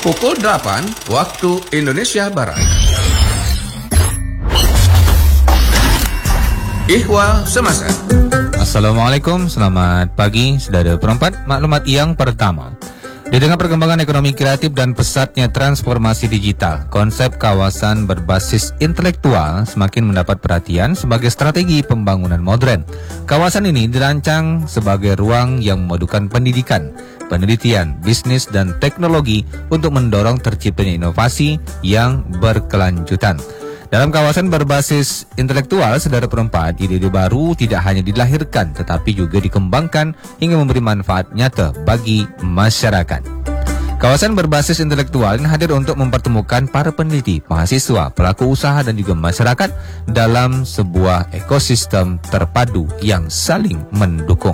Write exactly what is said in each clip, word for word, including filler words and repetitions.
Pukul delapan waktu Indonesia Barat. Ihwal Semasa. Assalamualaikum, selamat pagi saudara perempat. Maklumat yang pertama, di tengah perkembangan ekonomi kreatif dan pesatnya transformasi digital, konsep kawasan berbasis intelektual semakin mendapat perhatian sebagai strategi pembangunan modern. Kawasan ini dirancang sebagai ruang yang memadukan pendidikan, penelitian, bisnis, dan teknologi untuk mendorong terciptanya inovasi yang berkelanjutan. Dalam kawasan berbasis intelektual, saudara perempat, ide-ide baru tidak hanya dilahirkan tetapi juga dikembangkan hingga memberi manfaat nyata bagi masyarakat. Kawasan berbasis intelektual ini hadir untuk mempertemukan para peneliti, mahasiswa, pelaku usaha dan juga masyarakat dalam sebuah ekosistem terpadu yang saling mendukung.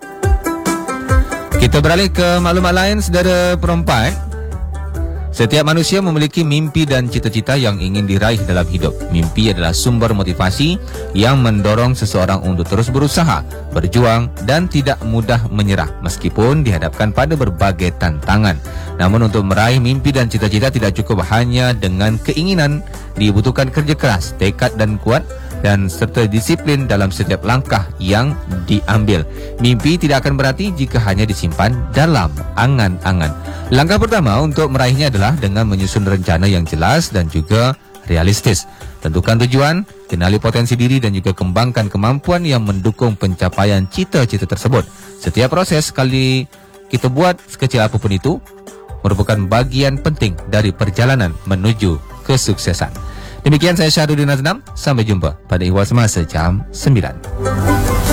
Kita beralih ke maklumat lain, saudara perempat. Setiap manusia memiliki mimpi dan cita-cita yang ingin diraih dalam hidup. Mimpi adalah sumber motivasi yang mendorong seseorang untuk terus berusaha, berjuang, dan tidak mudah menyerah meskipun dihadapkan pada berbagai tantangan. Namun untuk meraih mimpi dan cita-cita tidak cukup hanya dengan keinginan, dibutuhkan kerja keras, tekad dan kuat, dan serta disiplin dalam setiap langkah yang diambil. Mimpi tidak akan berarti jika hanya disimpan dalam angan-angan. Langkah pertama untuk meraihnya adalah dengan menyusun rencana yang jelas dan juga realistis. Tentukan tujuan, kenali potensi diri dan juga kembangkan kemampuan yang mendukung pencapaian cita-cita tersebut. Setiap proses kali kita buat sekecil apapun itu merupakan bagian penting dari perjalanan menuju kesuksesan. Demikian saya Syahrudin Aznam. Sampai jumpa pada Ihwal Semasa jam sembilan.